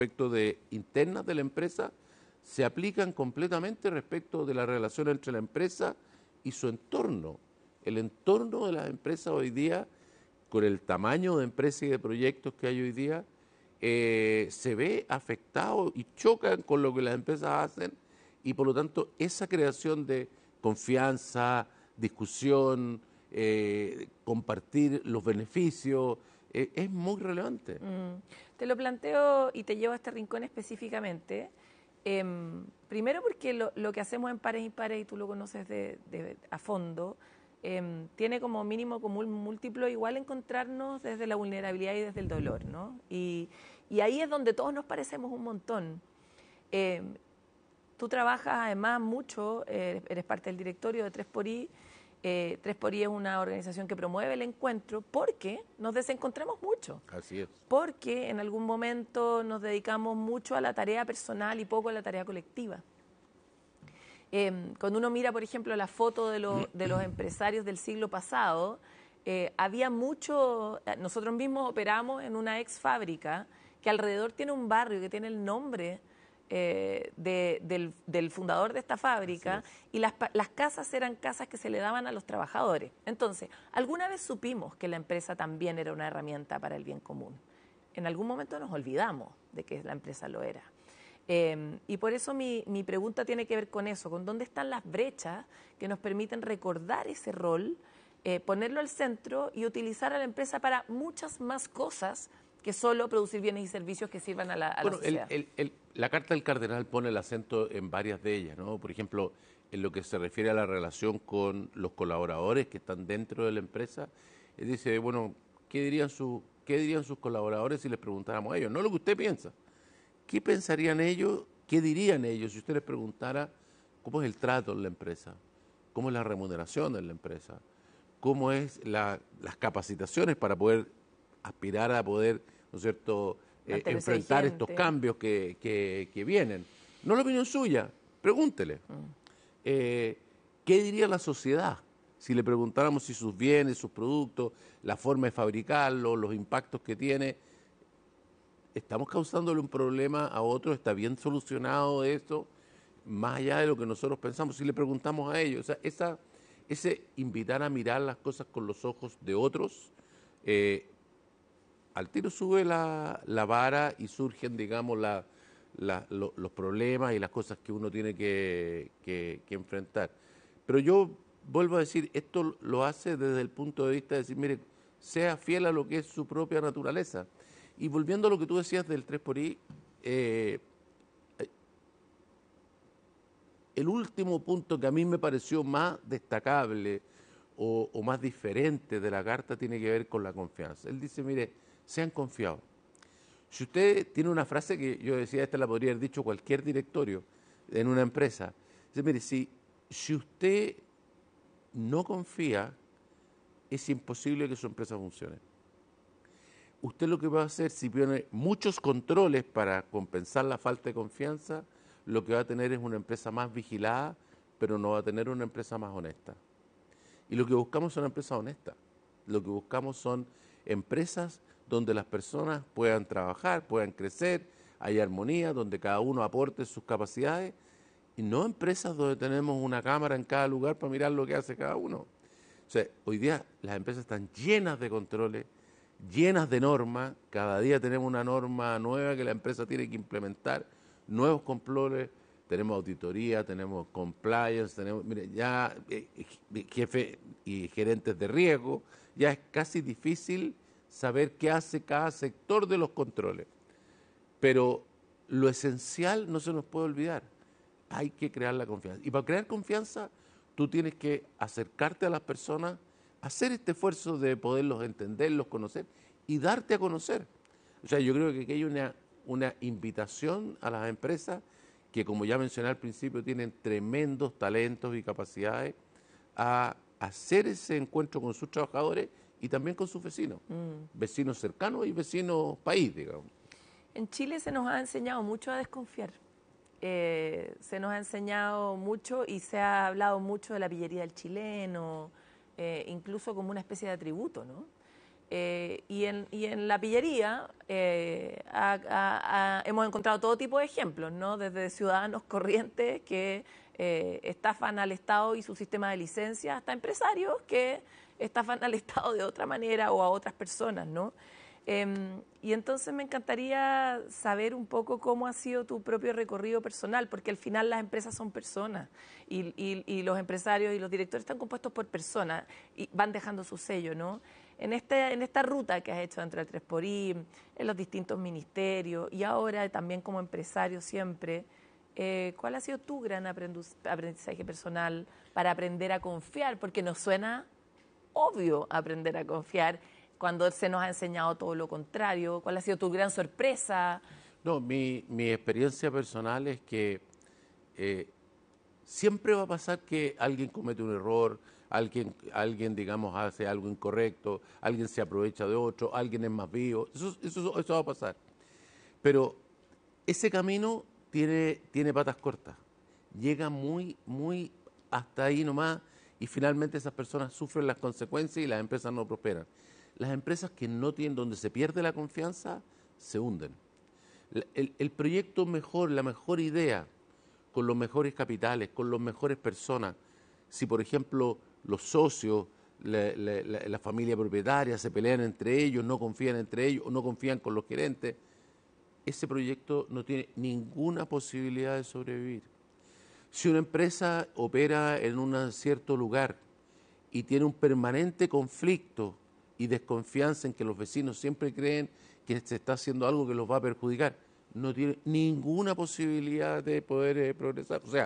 respecto de internas de la empresa se aplican completamente respecto de la relación entre la empresa y su entorno. El entorno de las empresas hoy día, con el tamaño de empresas y de proyectos que hay hoy día, se ve afectado y chocan con lo que las empresas hacen y por lo tanto esa creación de confianza, discusión, compartir los beneficios, es muy relevante. Te lo planteo y te llevo a este rincón específicamente. Primero porque lo que hacemos en Pares y Pares, y tú lo conoces a fondo, tiene como mínimo común múltiplo igual encontrarnos desde la vulnerabilidad y desde el dolor, ¿no? Y ahí es donde todos nos parecemos un montón. Tú trabajas además mucho, eres parte del directorio de 3xI. 3xI es una organización que promueve el encuentro porque nos desencontramos mucho. Así es. Porque en algún momento nos dedicamos mucho a la tarea personal y poco a la tarea colectiva. Cuando uno mira, por ejemplo, la foto de los empresarios del siglo pasado, había mucho, nosotros mismos operamos en una ex fábrica que alrededor tiene un barrio que tiene el nombre del fundador de esta fábrica, y las casas eran casas que se le daban a los trabajadores. Entonces, alguna vez supimos que la empresa también era una herramienta para el bien común. En algún momento nos olvidamos de que la empresa lo era. Y por eso mi pregunta tiene que ver con eso, con dónde están las brechas que nos permiten recordar ese rol, ponerlo al centro y utilizar a la empresa para muchas más cosas que solo producir bienes y servicios que sirvan a la sociedad. La Carta del Cardenal pone el acento en varias de ellas, ¿no? Por ejemplo, en lo que se refiere a la relación con los colaboradores que están dentro de la empresa, él dice, bueno, ¿qué dirían sus colaboradores si les preguntáramos a ellos? No lo que usted piensa. ¿Qué pensarían ellos, qué dirían ellos si usted les preguntara cómo es el trato en la empresa, cómo es la remuneración en la empresa, cómo es las capacitaciones para poder aspirar a poder, ¿no es cierto?, enfrentar estos cambios que vienen? No la opinión suya, pregúntele. ¿Qué diría la sociedad si le preguntáramos si sus bienes, sus productos, la forma de fabricarlos, los impactos que tiene, estamos causándole un problema a otros? ¿Está bien solucionado esto? Más allá de lo que nosotros pensamos, si le preguntamos a ellos, o sea, ese invitar a mirar las cosas con los ojos de otros, al tiro sube la vara y surgen, digamos, los problemas y las cosas que uno tiene que enfrentar. Pero yo vuelvo a decir, esto lo hace desde el punto de vista de decir, mire, sea fiel a lo que es su propia naturaleza. Y volviendo a lo que tú decías del 3xI, el último punto que a mí me pareció más destacable o más diferente de la carta tiene que ver con la confianza. Él dice, mire, sean confiados. Si usted tiene una frase que yo decía, esta la podría haber dicho cualquier directorio en una empresa, dice, mire, si usted no confía, es imposible que su empresa funcione. Usted lo que va a hacer, si pone muchos controles para compensar la falta de confianza, lo que va a tener es una empresa más vigilada, pero no va a tener una empresa más honesta. Y lo que buscamos son empresas honestas. Lo que buscamos son empresas donde las personas puedan trabajar, puedan crecer, hay armonía, donde cada uno aporte sus capacidades, y no empresas donde tenemos una cámara en cada lugar para mirar lo que hace cada uno. O sea, hoy día las empresas están llenas de controles, llenas de normas, cada día tenemos una norma nueva que la empresa tiene que implementar, nuevos controles, tenemos auditoría, tenemos compliance, tenemos, mire, ya jefes y gerentes de riesgo, ya es casi difícil saber qué hace cada sector de los controles. Pero lo esencial no se nos puede olvidar, hay que crear la confianza. Y para crear confianza, tú tienes que acercarte a las personas, hacer este esfuerzo de poderlos entenderlos, conocer y darte a conocer. O sea, yo creo que aquí hay una invitación a las empresas que, como ya mencioné al principio, tienen tremendos talentos y capacidades a hacer ese encuentro con sus trabajadores y también con sus vecinos, vecinos cercanos y vecinos país, digamos. En Chile se nos ha enseñado mucho a desconfiar. Se nos ha enseñado mucho y se ha hablado mucho de la pillería del chileno, incluso como una especie de atributo, ¿no? Y en la pillería hemos encontrado todo tipo de ejemplos, ¿no? Desde ciudadanos corrientes que estafan al Estado y su sistema de licencia, hasta empresarios que estafan al Estado de otra manera o a otras personas, ¿no? Y entonces me encantaría saber un poco cómo ha sido tu propio recorrido personal, porque al final las empresas son personas y los empresarios y los directores están compuestos por personas y van dejando su sello, ¿no? En esta ruta que has hecho entre el 3xI, en los distintos ministerios y ahora también como empresario siempre, ¿cuál ha sido tu gran aprendizaje personal para aprender a confiar? Porque nos suena obvio aprender a confiar cuando se nos ha enseñado todo lo contrario. ¿Cuál ha sido tu gran sorpresa? No, mi experiencia personal es que siempre va a pasar que alguien comete un error, alguien digamos, hace algo incorrecto, alguien se aprovecha de otro, alguien es más vivo, eso va a pasar. Pero ese camino tiene patas cortas, llega muy hasta ahí nomás y finalmente esas personas sufren las consecuencias y las empresas no prosperan. Las empresas que no tienen, donde se pierde la confianza, se hunden. El proyecto mejor, la mejor idea, con los mejores capitales, con las mejores personas, si por ejemplo los socios, la familia propietaria se pelean entre ellos, no confían entre ellos, o no confían con los gerentes, ese proyecto no tiene ninguna posibilidad de sobrevivir. Si una empresa opera en un cierto lugar y tiene un permanente conflicto y desconfianza en que los vecinos siempre creen que se está haciendo algo que los va a perjudicar, no tiene ninguna posibilidad de poder progresar. O sea,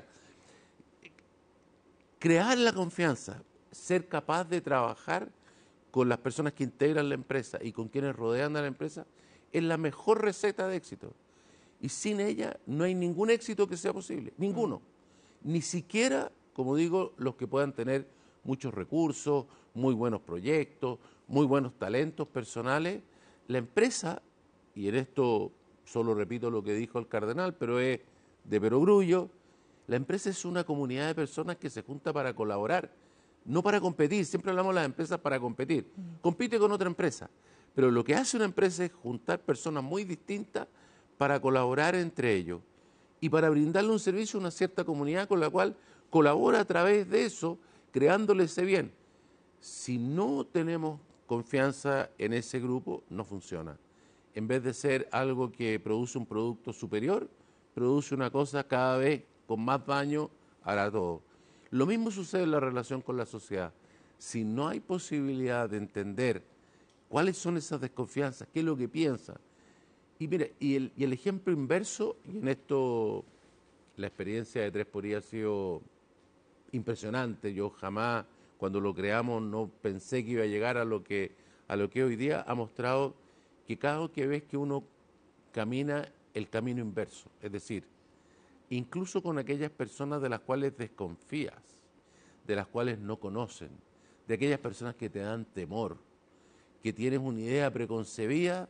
crear la confianza, ser capaz de trabajar con las personas que integran la empresa y con quienes rodean a la empresa, es la mejor receta de éxito. Y sin ella no hay ningún éxito que sea posible, ninguno. Ni siquiera, como digo, los que puedan tener muchos recursos, muy buenos proyectos, muy buenos talentos personales. La empresa, y en esto solo repito lo que dijo el cardenal, pero es de perogrullo, la empresa es una comunidad de personas que se junta para colaborar, no para competir. Siempre hablamos de las empresas para competir. Compite con otra empresa, pero lo que hace una empresa es juntar personas muy distintas para colaborar entre ellos y para brindarle un servicio a una cierta comunidad con la cual colabora a través de eso, creándole ese bien. Si no tenemos confianza en ese grupo, no funciona. En vez de ser algo que produce un producto superior, produce una cosa cada vez con más daño a todo. Lo mismo sucede en la relación con la sociedad. Si no hay posibilidad de entender cuáles son esas desconfianzas, qué es lo que piensan. Y mire, y el ejemplo inverso, y en esto la experiencia de 3xI ha sido impresionante. Yo jamás, cuando lo creamos, no pensé que iba a llegar a lo que hoy día ha mostrado que cada vez que ves que uno camina el camino inverso, es decir, incluso con aquellas personas de las cuales desconfías, de las cuales no conocen, de aquellas personas que te dan temor, que tienes una idea preconcebida,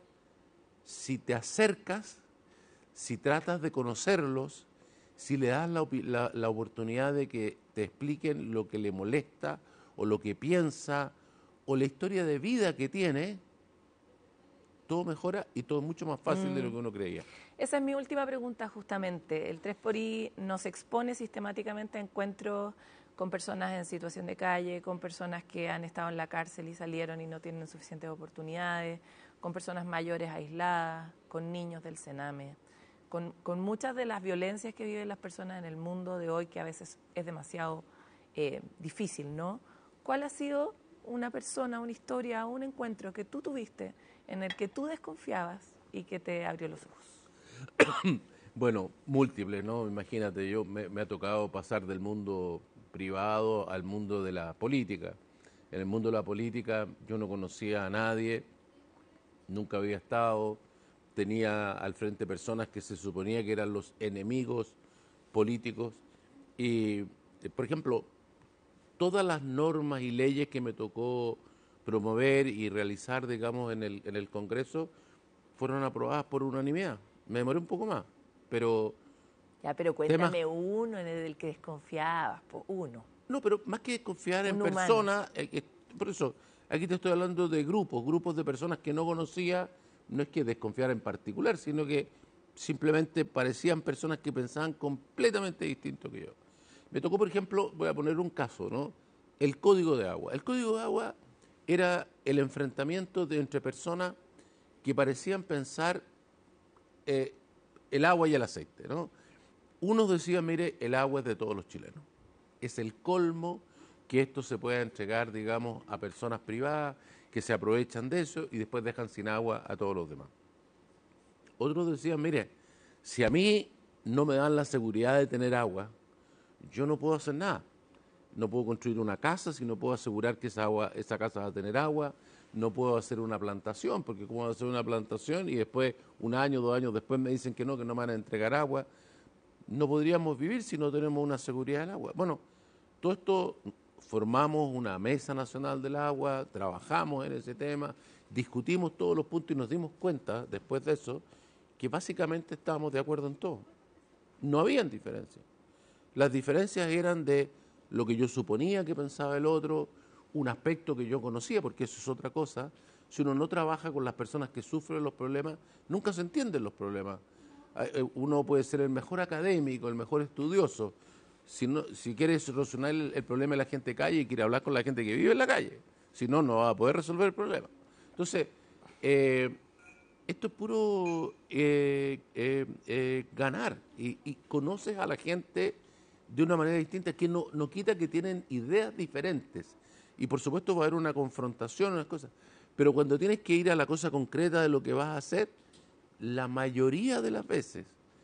si te acercas, si tratas de conocerlos, si le das la oportunidad de que te expliquen lo que le molesta o lo que piensa o la historia de vida que tiene, todo mejora y todo es mucho más fácil de lo que uno creía. Esa es mi última pregunta justamente. El 3xI nos expone sistemáticamente a encuentros con personas en situación de calle, con personas que han estado en la cárcel y salieron y no tienen suficientes oportunidades, con personas mayores aisladas, con niños del Sename, con muchas de las violencias que viven las personas en el mundo de hoy, que a veces es demasiado difícil, ¿no? ¿Cuál ha sido una persona, una historia, un encuentro que tú tuviste en el que tú desconfiabas y que te abrió los ojos? Bueno, múltiples, ¿no? Imagínate, me ha tocado pasar del mundo privado al mundo de la política. En el mundo de la política yo no conocía a nadie, nunca había estado, tenía al frente personas que se suponía que eran los enemigos políticos y, por ejemplo, todas las normas y leyes que me tocó promover y realizar, digamos, en el Congreso fueron aprobadas por unanimidad. Me demoré un poco más, pero... Ya, pero cuéntame uno en el que desconfiabas, uno. No, pero más que confiar en Un humano. personas, por eso, Aquí te estoy hablando de grupos de personas que no conocía, no es que desconfiara en particular, sino que simplemente parecían personas que pensaban completamente distinto que yo. Me tocó, por ejemplo, voy a poner un caso, ¿no? El código de agua. El código de agua era el enfrentamiento entre personas que parecían pensar el agua y el aceite, ¿no? Unos decían, mire, el agua es de todos los chilenos. Es el colmo que esto se pueda entregar, digamos, a personas privadas que se aprovechan de eso y después dejan sin agua a todos los demás. Otros decían, mire, si a mí no me dan la seguridad de tener agua, yo no puedo hacer nada. No puedo construir una casa si no puedo asegurar que esa casa va a tener agua. No puedo hacer una plantación, porque cómo voy a hacer una plantación y después, un año, 2 años después me dicen que no me van a entregar agua. No podríamos vivir si no tenemos una seguridad del agua. Bueno, todo esto formamos una mesa nacional del agua, trabajamos en ese tema, discutimos todos los puntos y nos dimos cuenta, después de eso, que básicamente estábamos de acuerdo en todo. No habían diferencias. Las diferencias eran de lo que yo suponía que pensaba el otro, un aspecto que yo conocía, porque eso es otra cosa. Si uno no trabaja con las personas que sufren los problemas, nunca se entienden los problemas. Uno puede ser el mejor académico, el mejor estudioso. Si quiere solucionar el problema de la gente de calle, y quiere hablar con la gente que vive en la calle. Si no, no va a poder resolver el problema. Entonces, esto es puro ganar. Y conoces a la gente de una manera distinta, que no quita que tienen ideas diferentes. Y por supuesto va a haber una confrontación, unas cosas. Pero cuando tienes que ir a la cosa concreta de lo que vas a hacer, la mayoría de las veces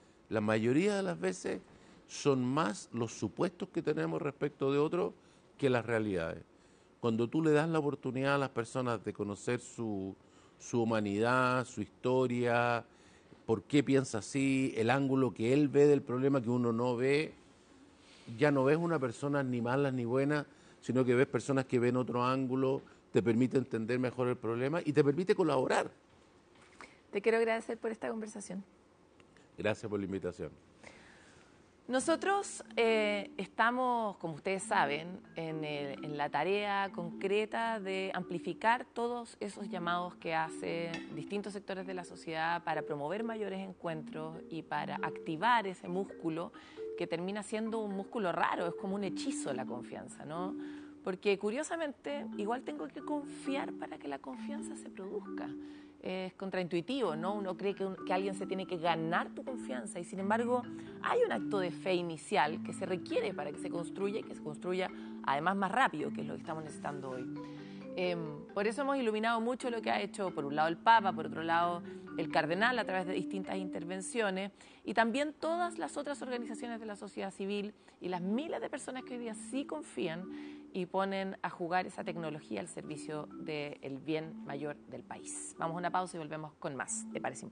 son más los supuestos que tenemos respecto de otros que las realidades. Cuando tú le das la oportunidad a las personas de conocer su humanidad, su historia, por qué piensa así, el ángulo que él ve del problema que uno no ve, ya no ves una persona ni mala ni buena, sino que ves personas que ven otro ángulo, te permite entender mejor el problema y te permite colaborar. Te quiero agradecer por esta conversación. Gracias por la invitación. Nosotros estamos, como ustedes saben, en la tarea concreta de amplificar todos esos llamados que hacen distintos sectores de la sociedad para promover mayores encuentros y para activar ese músculo que termina siendo un músculo raro, es como un hechizo la confianza, ¿no? Porque curiosamente igual tengo que confiar para que la confianza se produzca. Es contraintuitivo, ¿no? Uno cree que alguien se tiene que ganar tu confianza y sin embargo hay un acto de fe inicial que se requiere para que se construya y que se construya además más rápido, que es lo que estamos necesitando hoy. Por eso hemos iluminado mucho lo que ha hecho por un lado el Papa, por otro lado el Cardenal a través de distintas intervenciones y también todas las otras organizaciones de la sociedad civil y las miles de personas que hoy día sí confían y ponen a jugar esa tecnología al servicio del bien mayor del país. Vamos a una pausa y volvemos con más. ¿Te parece importante?